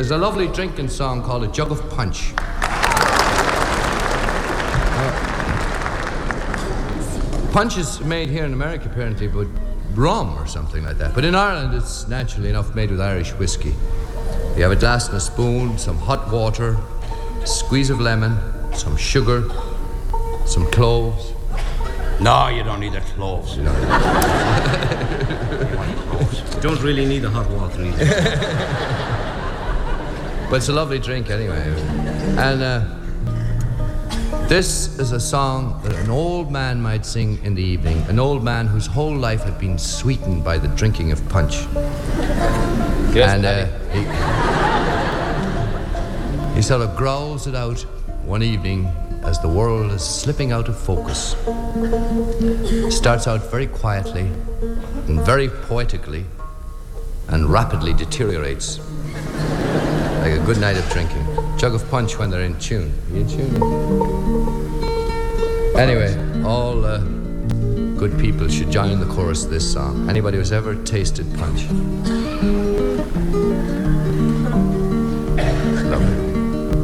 There's a lovely drinking song called A Jug of Punch. Punch is made here in America, apparently, but rum or something like that. But in Ireland, it's naturally enough made with Irish whiskey. You have a glass and a spoon, some hot water, a squeeze of lemon, some sugar, some cloves. No, you don't need the cloves. You know. You don't really need the hot water either. But it's a lovely drink anyway. And this is a song that an old man might sing in the evening. An old man whose whole life had been sweetened by the drinking of punch. Yes, and he sort of growls it out one evening as the world is slipping out of focus. Starts out very quietly and very poetically and rapidly deteriorates like a good night of drinking. Jug of punch when they're in tune. Are you in tune? Anyway, all good people should join the chorus of this song. Anybody who's ever tasted punch.